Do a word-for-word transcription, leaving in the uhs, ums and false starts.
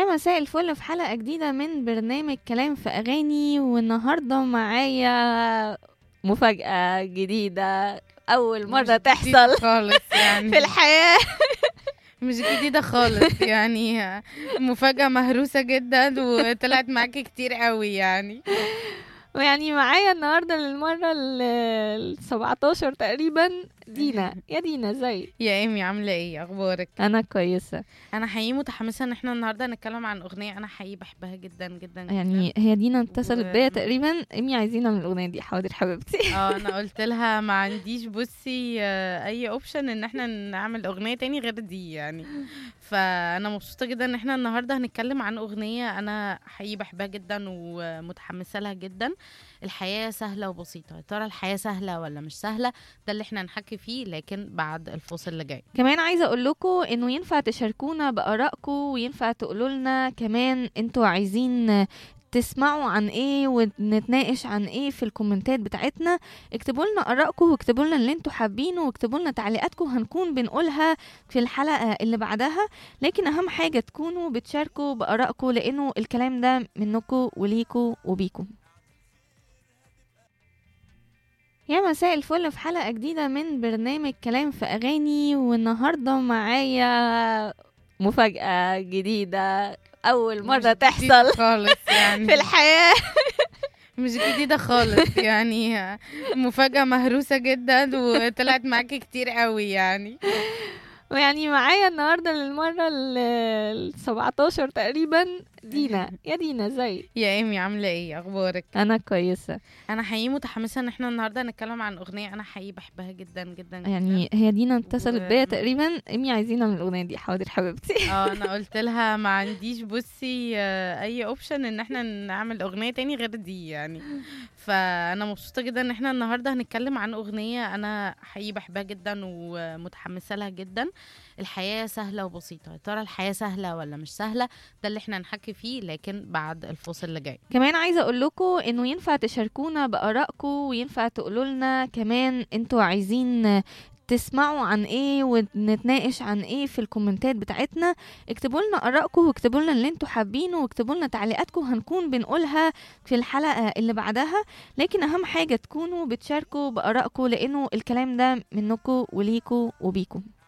يا مساء الفل في حلقة جديدة من برنامج كلام في أغاني، والنهاردة معايا مفاجأة جديدة أول مش مرة جديدة تحصل خالص في يعني الحياة. مش جديدة خالص يعني مفاجأة مهروسة جدا وطلعت معاكي كتير قوي يعني. ويعني معايا النهاردة للمرة السبعتاشر تقريبا دينا. يا دينا ازيك؟ يا ايمي عاملة ايه اخبارك؟ أنا كويسة. انا حقيقي متحمسة ان احنا النهاردة هنتكلم عن اغنية انا حقيقي بحبها جدا جدا جدا. يعني هي دينا اتصلت و... بيا تقريبا، إمي عايزينها من الأغنية دي. حاضر حبيبتي. اه انا قلت لها ما عنديش بصي آه، اي اوبشن ان احنا نعمل اغنية تاني غير دي يعني. فانا مبسوطة جدا ان احنا النهاردة هنتكلم عن اغنية انا حقيقي بحبها جدا ومتحمسة لها جدا. الحياة سهلة وبسيطة، يا ترى الحياة سهلة ولا مش سهلة؟ ده اللي احنا هنحكي فيه لكن بعد الفاصل اللي جاي. كمان عايزة اقول لكم انه ينفع تشاركونا بآرائكم، وينفع تقولوا لنا كمان انتوا عايزين تسمعوا عن ايه ونتناقش عن ايه في الكومنتات بتاعتنا. اكتبوا لنا آرائكم واكتبوا لنا اللي انتوا حابينه واكتبوا لنا تعليقاتكم، هنكون بنقولها في الحلقة اللي بعدها. لكن اهم حاجة تكونوا بتشاركوا بآرائكم، لانه الكلام ده منكم وليكوا وبيكم. يا مساء الفل في حلقة جديدة من برنامج كلام في أغاني، والنهاردة معايا مفاجأة جديدة أول مش مرة جديدة تحصل خالص في يعني الحياة. مش جديدة خالص يعني مفاجأة مهروسة جدا وطلعت معاكي كتير قوي يعني. ويعني معايا النهاردة للمرة السبعتاشر تقريبا دينا. يا دينا ازيك؟ يا ايمي عاملة ايه اخبارك؟ أنا كويسة. انا حقيقي متحمسة ان احنا النهاردة هنتكلم عن اغنية انا حقيقي بحبها جدا جدا جدا. يعني هي دينا اتصلت بيا و... تقريبا، إمي عايزينها من الأغنية دي. حاضر حبيبتي. اه انا قلت لها ما عنديش بصي آه، اي اوبشن ان احنا نعمل اغنية تاني غير دي يعني. فانا مبسوطة جدا ان احنا النهاردة هنتكلم عن اغنية انا حقيقي بحبها جدا ومتحمسة لها جدا. الحياة سهلة وبسيطة، يا ترى الحياة سهلة ولا مش سهلة؟ ده اللي احنا هنحكي فيه لكن بعد الفاصل اللي جاي. كمان عايزة اقول لكم انه ينفع تشاركونا بآرائكم، وينفع تقولوا لنا كمان انتوا عايزين تسمعوا عن ايه ونتناقش عن ايه في الكومنتات بتاعتنا. اكتبوا لنا آرائكم واكتبوا لنا اللي انتوا حابينه واكتبوا لنا تعليقاتكم، هنكون بنقولها في الحلقة اللي بعدها. لكن اهم حاجة تكونوا بتشاركوا بآرائكم، لانه الكلام ده منكم وليكوا وبيكم.